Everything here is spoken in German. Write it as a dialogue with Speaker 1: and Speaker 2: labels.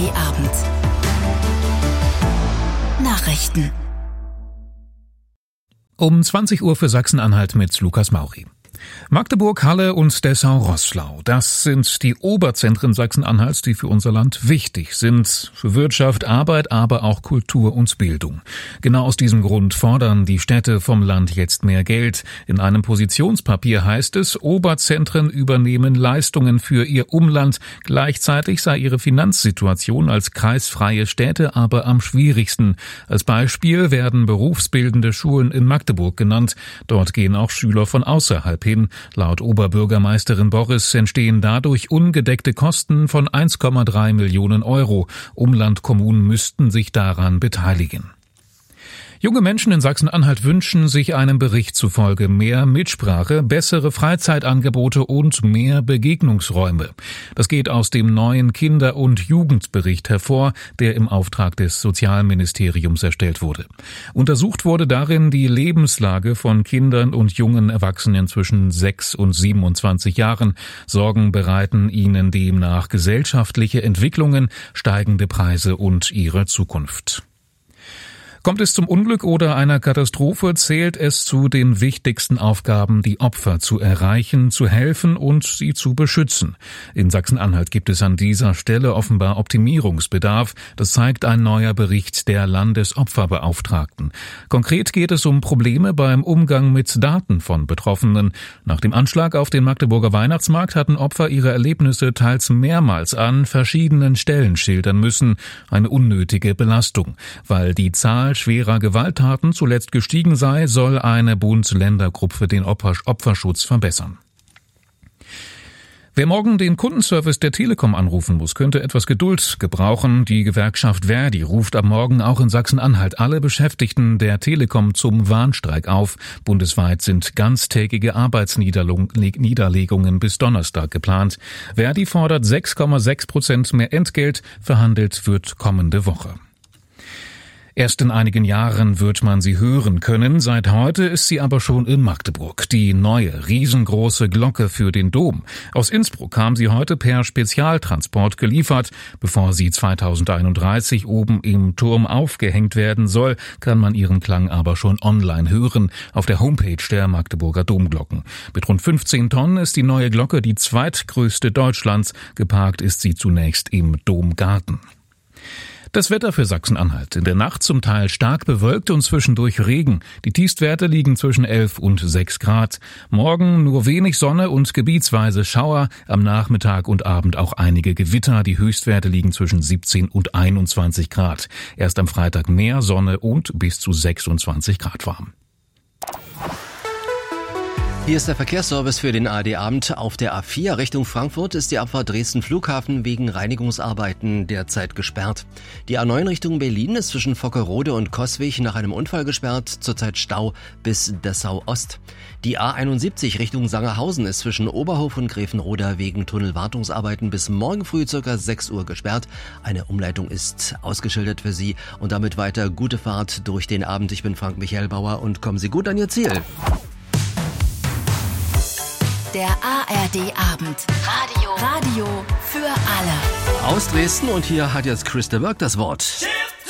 Speaker 1: ARD-Abend. Nachrichten.
Speaker 2: Um 20 Uhr für Sachsen-Anhalt mit Lukas Mauri. Magdeburg, Halle und Dessau-Roßlau. Das sind die Oberzentren Sachsen-Anhalts, die für unser Land wichtig sind. Für Wirtschaft, Arbeit, aber auch Kultur und Bildung. Genau aus diesem Grund fordern die Städte vom Land jetzt mehr Geld. In einem Positionspapier heißt es, Oberzentren übernehmen Leistungen für ihr Umland. Gleichzeitig sei ihre Finanzsituation als kreisfreie Städte aber am schwierigsten. Als Beispiel werden berufsbildende Schulen in Magdeburg genannt. Dort gehen auch Schüler von außerhalb hin. Laut Oberbürgermeisterin Borres entstehen dadurch ungedeckte Kosten von 1,3 Millionen Euro. Umlandkommunen müssten sich daran beteiligen. Junge Menschen in Sachsen-Anhalt wünschen sich einem Bericht zufolge mehr Mitsprache, bessere Freizeitangebote und mehr Begegnungsräume. Das geht aus dem neuen Kinder- und Jugendbericht hervor, der im Auftrag des Sozialministeriums erstellt wurde. Untersucht wurde darin die Lebenslage von Kindern und jungen Erwachsenen zwischen 6 und 27 Jahren. Sorgen bereiten ihnen demnach gesellschaftliche Entwicklungen, steigende Preise und ihre Zukunft. Kommt es zum Unglück oder einer Katastrophe, zählt es zu den wichtigsten Aufgaben, die Opfer zu erreichen, zu helfen und sie zu beschützen. In Sachsen-Anhalt gibt es an dieser Stelle offenbar Optimierungsbedarf. Das zeigt ein neuer Bericht der Landesopferbeauftragten. Konkret geht es um Probleme beim Umgang mit Daten von Betroffenen. Nach dem Anschlag auf den Magdeburger Weihnachtsmarkt hatten Opfer ihre Erlebnisse teils mehrmals an verschiedenen Stellen schildern müssen. Eine unnötige Belastung, weil die Zahl schwerer Gewalttaten zuletzt gestiegen sei, soll eine Bund-Länder-Gruppe den Opferschutz verbessern. Wer morgen den Kundenservice der Telekom anrufen muss, könnte etwas Geduld gebrauchen. Die Gewerkschaft Ver.di ruft ab morgen auch in Sachsen-Anhalt alle Beschäftigten der Telekom zum Warnstreik auf. Bundesweit sind ganztägige Arbeitsniederlegungen bis Donnerstag geplant. Ver.di fordert 6,6% mehr Entgelt. Verhandelt wird kommende Woche. Erst in einigen Jahren wird man sie hören können. Seit heute ist sie aber schon in Magdeburg. Die neue, riesengroße Glocke für den Dom. Aus Innsbruck kam sie heute per Spezialtransport geliefert. Bevor sie 2031 oben im Turm aufgehängt werden soll, kann man ihren Klang aber schon online hören, auf der Homepage der Magdeburger Domglocken. Mit rund 15 Tonnen ist die neue Glocke die zweitgrößte Deutschlands. Geparkt ist sie zunächst im Domgarten. Das Wetter für Sachsen-Anhalt. In der Nacht zum Teil stark bewölkt und zwischendurch Regen. Die Tiefstwerte liegen zwischen 11 und 6 Grad. Morgen nur wenig Sonne und gebietsweise Schauer. Am Nachmittag und Abend auch einige Gewitter. Die Höchstwerte liegen zwischen 17 und 21 Grad. Erst am Freitag mehr Sonne und bis zu 26 Grad warm.
Speaker 3: Hier ist der Verkehrsservice für den ARD-Abend. Auf der A4 Richtung Frankfurt ist die Abfahrt Dresden-Flughafen wegen Reinigungsarbeiten derzeit gesperrt. Die A9 Richtung Berlin ist zwischen Vockerode und Coswig nach einem Unfall gesperrt, zurzeit Stau bis Dessau-Ost. Die A71 Richtung Sangerhausen ist zwischen Oberhof und Grevenroda wegen Tunnelwartungsarbeiten bis morgen früh ca. 6 Uhr gesperrt. Eine Umleitung ist ausgeschildert für Sie und damit weiter gute Fahrt durch den Abend. Ich bin Frank Michael Bauer und kommen Sie gut an Ihr Ziel.
Speaker 1: Der ARD-Abend. Radio für alle.
Speaker 3: Aus Dresden und hier hat jetzt Chris de Burgh das Wort.